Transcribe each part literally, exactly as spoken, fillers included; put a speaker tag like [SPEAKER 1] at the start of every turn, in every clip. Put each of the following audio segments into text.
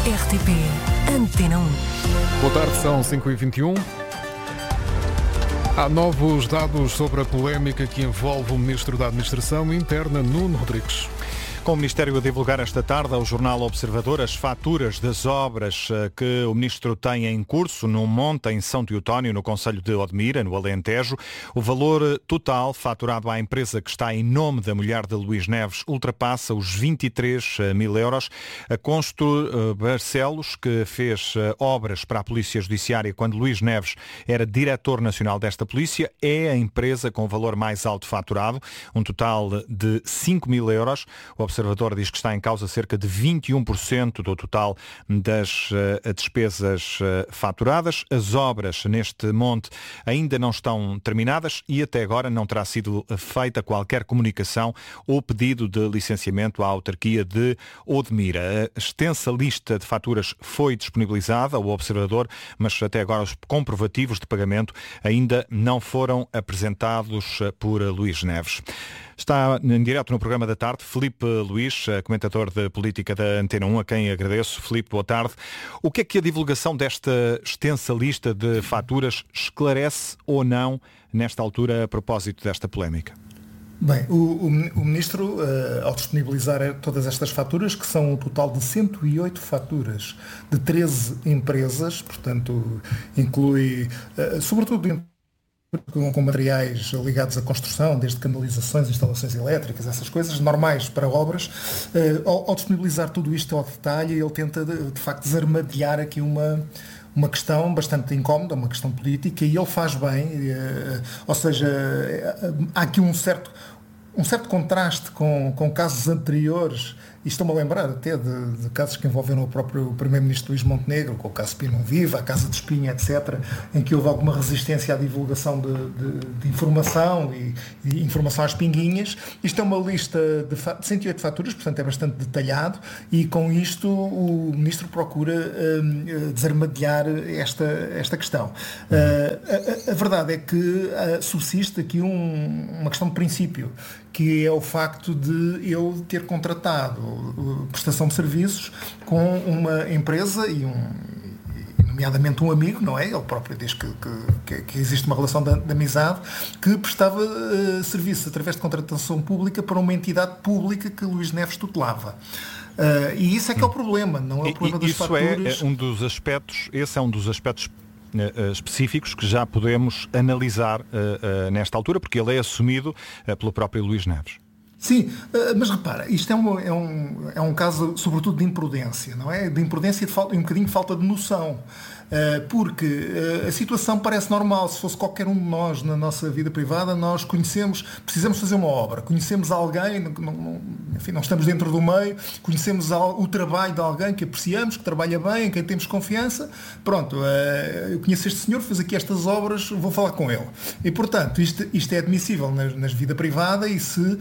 [SPEAKER 1] R T P Antena um.
[SPEAKER 2] Boa tarde, são cinco e vinte e um. Há novos dados sobre a polémica que envolve o Ministro da Administração Interna, Nuno Rodrigues.
[SPEAKER 3] Com o Ministério a divulgar esta tarde ao Jornal Observador as faturas das obras que o Ministro tem em curso num monte em São Teotónio, no concelho de Odmira, no Alentejo, o valor total faturado à empresa que está em nome da mulher de Luís Neves ultrapassa os vinte e três mil euros. A Constru Barcelos, que fez obras para a Polícia Judiciária quando Luís Neves era diretor nacional desta polícia, é a empresa com o valor mais alto faturado, um total de cinco mil euros. O O Observador diz que está em causa cerca de vinte e um por cento do total das uh, despesas uh, faturadas. As obras neste monte ainda não estão terminadas e até agora não terá sido feita qualquer comunicação ou pedido de licenciamento à autarquia de Odmira. A extensa lista de faturas foi disponibilizada ao Observador, mas até agora os comprovativos de pagamento ainda não foram apresentados por Luís Neves. Está em direto no programa da tarde Filipe Luís, comentador de política da Antena um, a quem agradeço. Filipe, boa tarde. O que é que a divulgação desta extensa lista de faturas esclarece ou não nesta altura a propósito desta polémica?
[SPEAKER 4] Bem, o, o, o Ministro, uh, ao disponibilizar todas estas faturas, que são um total de cento e oito faturas de treze empresas, portanto, inclui, uh, sobretudo, Com, com materiais ligados à construção, desde canalizações, instalações elétricas, essas coisas normais para obras, uh, ao, ao disponibilizar tudo isto ao detalhe, ele tenta de, de facto desarmadear aqui uma, uma questão bastante incómoda, uma questão política, e ele faz bem, uh, ou seja, uh, há aqui um certo, um certo contraste com, com casos anteriores. E estou-me a lembrar até de, de casos que envolveram o próprio Primeiro-Ministro Luís Montenegro, com o caso Pinão Viva, a Casa de Espinha, etcétera, em que houve alguma resistência à divulgação de, de, de informação e, e informação às pinguinhas. Isto é uma lista de, de cento e oito faturas, portanto é bastante detalhado, e com isto o Ministro procura uh, desarmadear esta, esta questão. Uh, a, a verdade é que uh, subsiste aqui um, uma questão de princípio, que é o facto de ele ter contratado prestação de serviços com uma empresa e um, nomeadamente um amigo, não é? Ele próprio diz que, que, que existe uma relação de, de amizade, que prestava uh, serviços através de contratação pública para uma entidade pública que Luís Neves tutelava. Uh, e isso é que é o problema, não é o problema das
[SPEAKER 3] isso
[SPEAKER 4] faturas.
[SPEAKER 3] Isso é um dos aspectos, esse é um dos aspectos específicos que já podemos analisar uh, uh, nesta altura, porque ele é assumido uh, pelo próprio Luís Neves.
[SPEAKER 4] Sim, mas repara, isto é um, é, um, é um caso sobretudo de imprudência, não é? De imprudência e de falta, um bocadinho de falta de noção. Porque a situação parece normal. Se fosse qualquer um de nós na nossa vida privada, nós conhecemos, precisamos fazer uma obra, conhecemos alguém, não, não, enfim, não estamos dentro do meio, conhecemos o trabalho de alguém que apreciamos, que trabalha bem, em quem temos confiança. Pronto, eu conheço este senhor, fez aqui estas obras, vou falar com ele. E, portanto, isto, isto é admissível na, na vida privada, e se,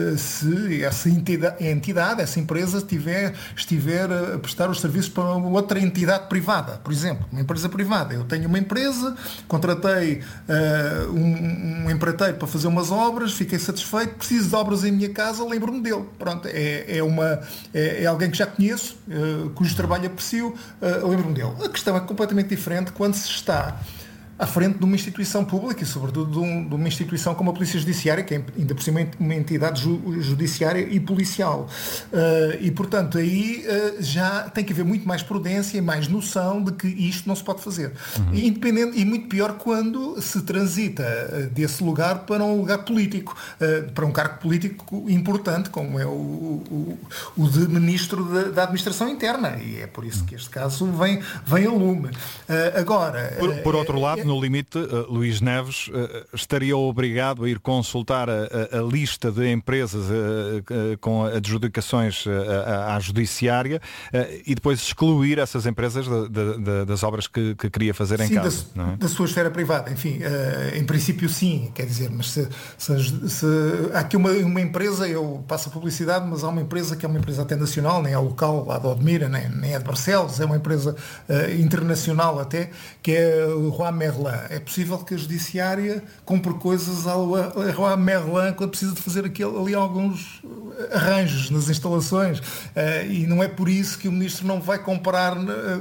[SPEAKER 4] se essa entidade, entidade, essa empresa tiver, estiver a prestar os serviços para outra entidade privada, por exemplo, uma empresa privada. Eu tenho uma empresa, contratei uh, um, um empreiteiro para fazer umas obras, fiquei satisfeito, preciso de obras em minha casa, lembro-me dele. Pronto, é, é, uma, é, é alguém que já conheço, uh, cujo trabalho aprecio, uh, lembro-me dele. A questão é completamente diferente quando se está à frente de uma instituição pública e, sobretudo, de, um, de uma instituição como a Polícia Judiciária, que é ainda por cima uma entidade ju, judiciária e policial. Uh, e, portanto, aí uh, já tem que haver muito mais prudência e mais noção de que isto não se pode fazer. Uhum. E, independente, e muito pior quando se transita uh, desse lugar para um lugar político, uh, para um cargo político importante, como é o, o, o de Ministro da, da Administração Interna. E é por isso que este caso vem, vem a lume. Uh, agora...
[SPEAKER 3] Por, por outro lado,
[SPEAKER 4] é,
[SPEAKER 3] no limite, uh, Luís Neves uh, estaria obrigado a ir consultar a, a, a lista de empresas uh, uh, com adjudicações uh, à, à judiciária uh, e depois excluir essas empresas de, de, de, das obras que, que queria fazer em
[SPEAKER 4] sim,
[SPEAKER 3] casa.
[SPEAKER 4] Da,
[SPEAKER 3] não é?
[SPEAKER 4] da sua esfera privada, enfim, uh, em princípio sim, quer dizer, mas se, se, se há aqui uma, uma empresa, eu passo a publicidade, mas há uma empresa que é uma empresa até nacional, nem é local lá de Odmira, nem, nem é de Barcelos, é uma empresa uh, internacional até, que é o Juan Merlin, Merlin. É possível que a Judiciária compre coisas à Leroy Merlin quando precisa de fazer aquele, ali alguns arranjos nas instalações. Uh, e não é por isso que o Ministro não vai comprar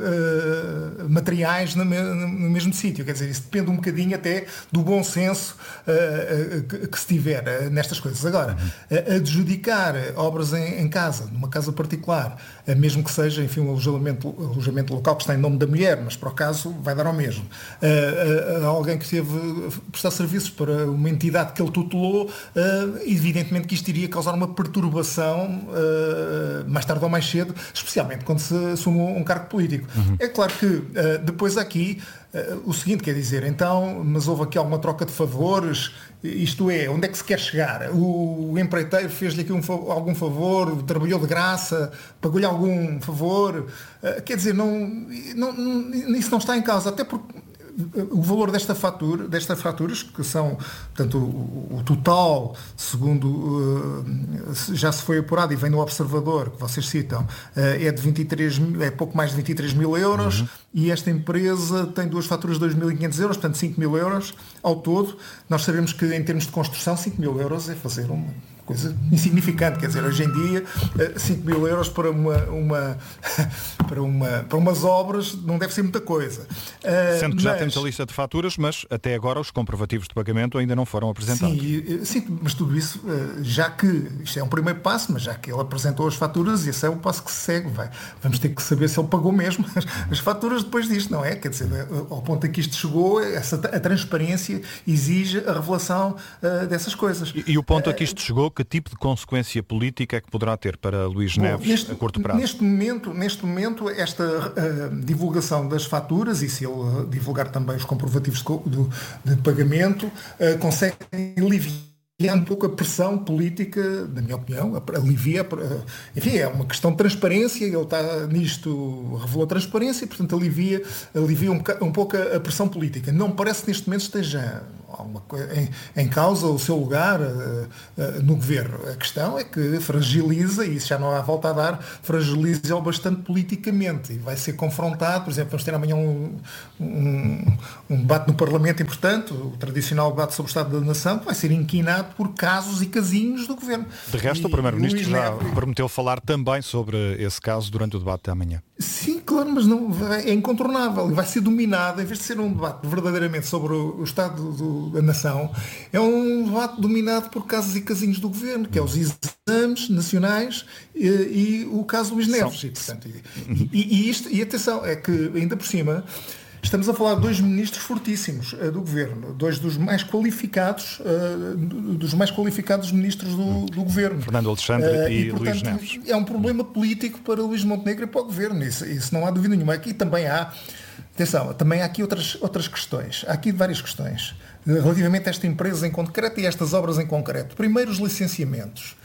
[SPEAKER 4] uh, materiais no, me, no mesmo sítio. Quer dizer, isso depende um bocadinho até do bom senso uh, uh, que, que se tiver uh, nestas coisas. Agora, uh, adjudicar obras em, em casa, numa casa particular, uh, mesmo que seja, enfim, um alojamento, alojamento local que está em nome da mulher, mas para o caso vai dar ao mesmo. Uh, uh, alguém que esteve a prestar serviços para uma entidade que ele tutelou, uh, evidentemente que isto iria causar uma perturbação uh, mais tarde ou mais cedo, especialmente quando se assume um cargo político. Uhum. É claro que uh, depois aqui uh, o seguinte, quer dizer, então, mas houve aqui alguma troca de favores, isto é, onde é que se quer chegar? O, o empreiteiro fez-lhe aqui um, algum favor, trabalhou de graça, pagou-lhe algum favor, uh, quer dizer, não, não, não, isso não está em causa, até porque o valor desta fatura, destas faturas, que são, portanto, o, o total, segundo uh, já se foi apurado e vem no Observador, que vocês citam, uh, é de vinte e três, é pouco mais de vinte e três mil euros, uhum. E esta empresa tem duas faturas de dois mil e quinhentos euros, portanto cinco mil euros ao todo. Nós sabemos que em termos de construção cinco mil euros é fazer uma coisa insignificante, quer dizer, hoje em dia cinco mil euros para, uma, uma, para, uma, para umas obras não deve ser muita coisa.
[SPEAKER 3] Sendo que
[SPEAKER 4] mas,
[SPEAKER 3] já temos a lista de faturas, mas até agora os comprovativos de pagamento ainda não foram apresentados.
[SPEAKER 4] Sim, sim, mas tudo isso, já que isto é um primeiro passo, mas já que ele apresentou as faturas, esse é o passo que se segue, vai. Vamos ter que saber se ele pagou mesmo as, as faturas depois disto, não é? Quer dizer, ao ponto a que isto chegou, essa, a transparência exige a revelação uh, dessas coisas.
[SPEAKER 3] E, e o ponto a que isto chegou, que tipo de consequência política é que poderá ter para Luís Neves Bom,
[SPEAKER 4] neste,
[SPEAKER 3] a curto prazo?
[SPEAKER 4] Neste momento, neste momento esta uh, divulgação das faturas, e se ele uh, divulgar também os comprovativos de, de pagamento, uh, consegue aliviar um pouco a pressão política, na minha opinião, alivia, enfim, é uma questão de transparência, ele está nisto, revelou transparência, portanto alivia, alivia um, um pouco a, a pressão política. Não parece que neste momento esteja alguma coisa em, em causa o seu lugar uh, uh, no governo. A questão é que fragiliza, e isso já não há volta a dar, fragiliza-o bastante politicamente e vai ser confrontado, por exemplo, vamos ter amanhã um, um, um debate no Parlamento importante, o tradicional debate sobre o Estado da Nação, que vai ser inquinado por casos e casinhos do governo.
[SPEAKER 3] De resto,
[SPEAKER 4] e,
[SPEAKER 3] o Primeiro-Ministro já
[SPEAKER 4] Neves...
[SPEAKER 3] prometeu falar também sobre esse caso durante o debate de amanhã.
[SPEAKER 4] Sim, claro, mas não, é incontornável e vai ser dominado, em vez de ser um debate verdadeiramente sobre o, o Estado do, da Nação, é um debate dominado por casos e casinhos do governo, que é os exames nacionais e, e o caso Luís Neves. E, portanto, e, e, e, isto, e atenção, é que ainda por cima estamos a falar de dois ministros fortíssimos uh, do governo, dois dos mais qualificados, uh, dos mais qualificados ministros do, do governo.
[SPEAKER 3] Fernando Alexandre uh, e, e portanto, Luís Neves.
[SPEAKER 4] É um problema político para Luís Montenegro e para o governo, isso, isso não há dúvida nenhuma. Aqui também há, atenção, também há aqui outras, outras questões, há aqui várias questões, relativamente a esta empresa em concreto e a estas obras em concreto. Primeiro, os licenciamentos.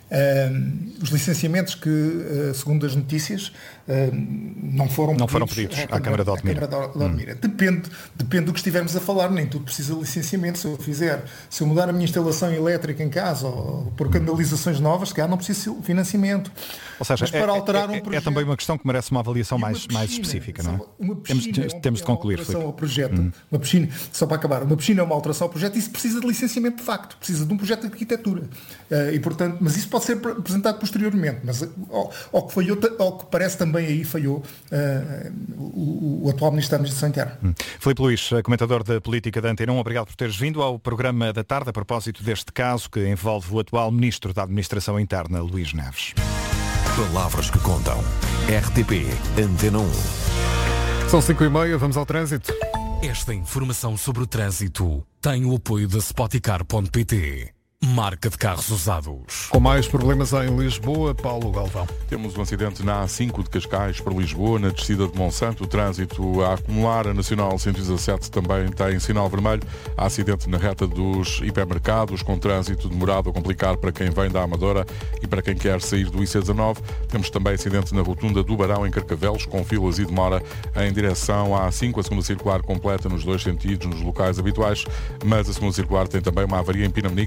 [SPEAKER 4] Uh, os licenciamentos que, uh, segundo as notícias, uh, não foram
[SPEAKER 3] não
[SPEAKER 4] pedidos
[SPEAKER 3] foram pedidos à, à Câmara de Odmira.
[SPEAKER 4] Hum. Depende, depende do que estivermos a falar, nem tudo precisa de licenciamento. Se eu fizer, se eu mudar a minha instalação elétrica em casa ou por canalizações novas, se calhar não preciso de financiamento.
[SPEAKER 3] Ou seja, é,
[SPEAKER 4] para alterar
[SPEAKER 3] é,
[SPEAKER 4] um projeto,
[SPEAKER 3] é também uma questão que merece uma avaliação uma mais, piscina, mais específica, não é?
[SPEAKER 4] Uma piscina,
[SPEAKER 3] temos,
[SPEAKER 4] é uma,
[SPEAKER 3] temos de concluir.
[SPEAKER 4] É uma alteração ao projeto. Hum. Uma piscina, só para acabar, uma piscina é uma alteração ao projeto e isso precisa de licenciamento de facto, precisa de um projeto de arquitetura. Uh, e, portanto, mas isso pode ser apresentado posteriormente, mas ao, ao, que, falhou, ao que parece também aí falhou uh, o, o atual Ministro da Administração Interna.
[SPEAKER 3] Hum. Filipe Luís, comentador da política da Antena um, obrigado por teres vindo ao programa da tarde a propósito deste caso que envolve o atual Ministro da Administração Interna, Luís Neves.
[SPEAKER 1] Palavras que contam. R T P Antena um.
[SPEAKER 2] São cinco e meia, vamos ao trânsito.
[SPEAKER 5] Esta informação sobre o trânsito tem o apoio da Spoticar ponto pt. Marca de carros usados.
[SPEAKER 2] Com mais problemas em Lisboa, Paulo Galvão.
[SPEAKER 6] Temos um acidente na A cinco de Cascais para Lisboa, na descida de Monsanto. O trânsito a acumular. A Nacional cento e dezassete também tem sinal vermelho. Há acidente na reta dos hipermercados, com trânsito demorado a complicar para quem vem da Amadora e para quem quer sair do I C dezanove. Temos também acidente na rotunda do Barão, em Carcavelos, com filas e demora em direção à A cinco. A segunda circular completa nos dois sentidos, nos locais habituais, mas a segunda circular tem também uma avaria em Pinamanique, à chegada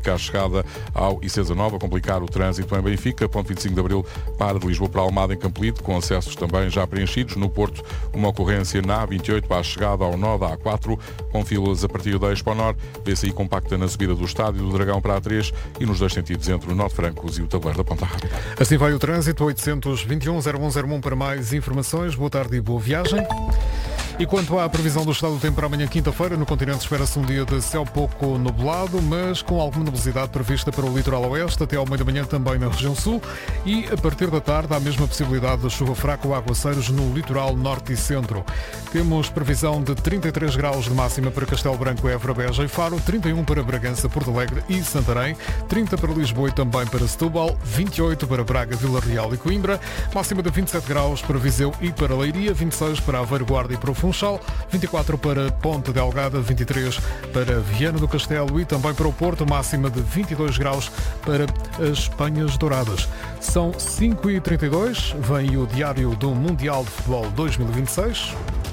[SPEAKER 6] ligada ao I C S nove a complicar o trânsito em Benfica. Ponte vinte e cinco de Abril para de Lisboa para Almada em Campolide, com acessos também já preenchidos. No Porto, uma ocorrência na A vinte e oito para a chegada ao nó da A quatro, com filas a partir da Expo Norte. Vê-se aí compacta na subida do Estádio do Dragão para a três e nos dois sentidos entre o Norte Francos e o Tabuleiro da Ponta Rápida.
[SPEAKER 2] Assim vai o trânsito. oitocentos e vinte e um, zero um zero um para mais informações. Boa tarde e boa viagem. E quanto à previsão do estado do tempo para amanhã quinta-feira, no continente espera-se um dia de céu pouco nublado, mas com alguma nebulosidade prevista para o litoral oeste, até ao meio da manhã também na região sul, e a partir da tarde há a mesma possibilidade de chuva fraca ou aguaceiros no litoral norte e centro. Temos previsão de trinta e três graus de máxima para Castelo Branco, Évora, Beja e Faro, trinta e um para Bragança, Porto Alegre e Santarém, trinta para Lisboa e também para Setúbal, vinte e oito para Braga, Vila Real e Coimbra, máxima de vinte e sete graus para Viseu e para Leiria, vinte e seis para Aveiro, Guarda e para o Funchal, vinte e quatro para Ponte Delgada, vinte e três para Viana do Castelo e também para o Porto, máxima de vinte e dois graus para as Penhas Douradas. São cinco e trinta e dois, vem o Diário do Mundial de Futebol dois mil e vinte e seis.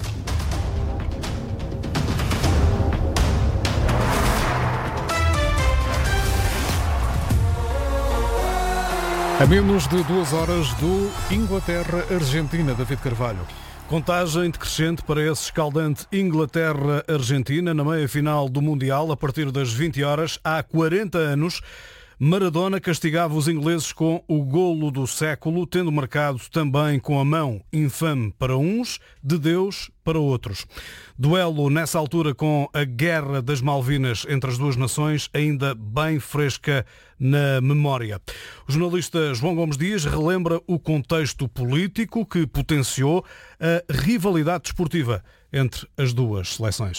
[SPEAKER 2] A menos de duas horas do Inglaterra-Argentina, David Carvalho.
[SPEAKER 7] Contagem decrescente para esse escaldante Inglaterra-Argentina na meia-final do Mundial, a partir das vinte horas. Há quarenta anos, Maradona castigava os ingleses com o golo do século, tendo marcado também com a mão infame para uns, de Deus para outros. Duelo nessa altura com a Guerra das Malvinas entre as duas nações, ainda bem fresca na memória. O jornalista João Gomes Dias relembra o contexto político que potenciou a rivalidade desportiva entre as duas seleções.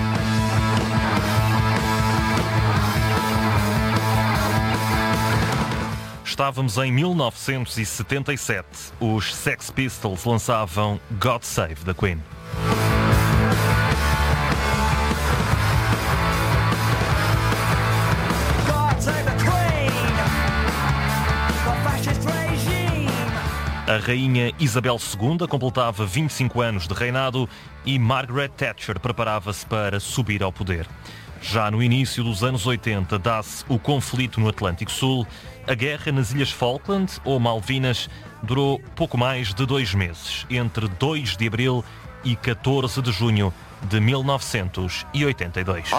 [SPEAKER 8] Estávamos em mil novecentos e setenta e sete. Os Sex Pistols lançavam God Save the Queen. A rainha Isabel segunda completava vinte e cinco anos de reinado e Margaret Thatcher preparava-se para subir ao poder. Já no início dos anos oitenta dá-se o conflito no Atlântico Sul. A guerra nas Ilhas Falkland ou Malvinas durou pouco mais de dois meses, entre dois de abril e catorze de junho de mil novecentos e oitenta e dois.